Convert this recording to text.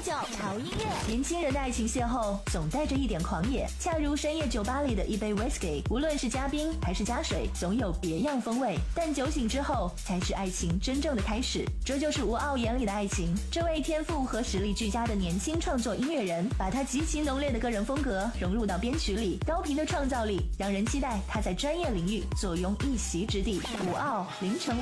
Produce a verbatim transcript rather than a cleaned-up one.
九潮音乐。 年轻人的爱情邂逅总带着一点狂野，恰如深夜酒吧里的一杯 whisky， 无论是加冰还是加水，总有别样风味。但酒醒之后，才是爱情真正的开始。这就是吴傲眼里的爱情。这位天赋和实力俱佳的年轻创作音乐人，把他极其浓烈的个人风格融入到编曲里，高频的创造力让人期待他在专业领域坐拥一席之地。吴傲，凌晨。